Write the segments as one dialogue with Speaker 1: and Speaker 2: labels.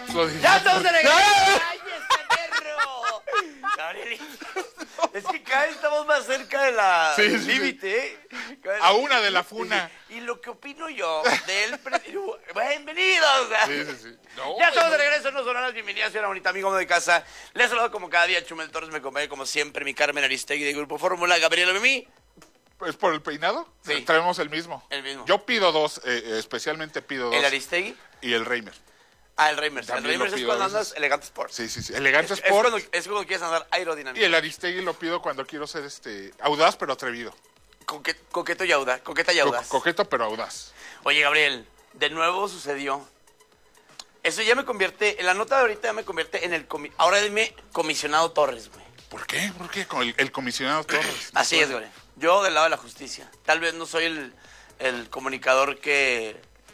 Speaker 1: Lo dije.
Speaker 2: ¡Ya estamos de regreso! ¡Ay, este perro! Gabriel, es que cada vez estamos más cerca de la límite, ¿eh?
Speaker 1: A una de la funa.
Speaker 2: Y lo que opino yo de él... ¡Bienvenidos!
Speaker 1: Sí. No,
Speaker 2: Ya estamos de regreso, no son horas. Bienvenidas, señora bonita, amigo de casa. Les saludo como cada día, Chumel Torres. Me acompaña como siempre mi Carmen Aristegui de Grupo Fórmula. Gabriela Memí.
Speaker 1: ¿Es por el peinado?
Speaker 2: Sí.
Speaker 1: Traemos el mismo.
Speaker 2: El mismo.
Speaker 1: Yo pido dos, especialmente pido dos.
Speaker 2: ¿El Aristegui?
Speaker 1: Y el Reimer.
Speaker 2: Ah, el Reimers. El
Speaker 1: También
Speaker 2: Reimers
Speaker 1: lo
Speaker 2: es
Speaker 1: pido
Speaker 2: cuando
Speaker 1: a veces.
Speaker 2: andas elegante sport.
Speaker 1: Sí. Elegante Sport.
Speaker 2: Es cuando quieres andar aerodinámico.
Speaker 1: Y el Aristegui lo pido cuando quiero ser audaz pero atrevido.
Speaker 2: Coqueto y audaz. Coqueta y audaz.
Speaker 1: Coqueto pero audaz.
Speaker 2: Oye, Gabriel, de nuevo sucedió. Eso ya me convierte, en la nota de ahorita ya me convierte en el... Ahora dime comisionado Torres, güey.
Speaker 1: ¿Por qué? ¿Por qué? Con el comisionado Torres.
Speaker 2: Así es, güey. Yo del lado de la justicia. Tal vez no soy el comunicador que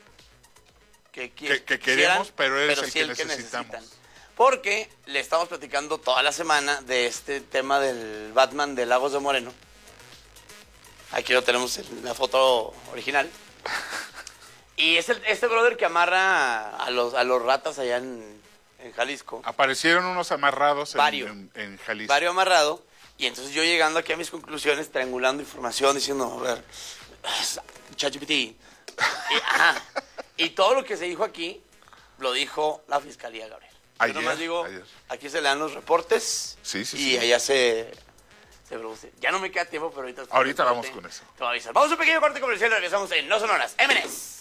Speaker 1: queremos, pero eres
Speaker 2: sí
Speaker 1: el que necesitamos.
Speaker 2: necesitan. Porque le estamos platicando toda la semana de este tema del Batman de Lagos de Moreno. Aquí lo tenemos en la foto original. Y es este brother que amarra a los ratas allá en Jalisco.
Speaker 1: Aparecieron unos amarrados
Speaker 2: Vario.
Speaker 1: en Jalisco.
Speaker 2: Vario amarrado. Y entonces yo llegando aquí a mis conclusiones, triangulando información, diciendo, a ver, ChatGPT. Y todo lo que se dijo aquí, lo dijo la Fiscalía, Gabriel. Yo nomás digo, aquí se le dan los reportes.
Speaker 1: Sí.
Speaker 2: Y allá se produce. Ya no me queda tiempo, pero ahorita
Speaker 1: Vamos con eso.
Speaker 2: Te voy a avisar. Vamos a un pequeño corte comercial y regresamos en No Son Horas. MNS.